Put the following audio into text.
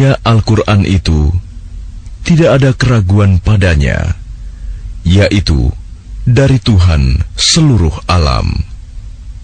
Sesungguhnya Al-Quran itu tidak ada keraguan padanya, yaitu dari Tuhan seluruh alam.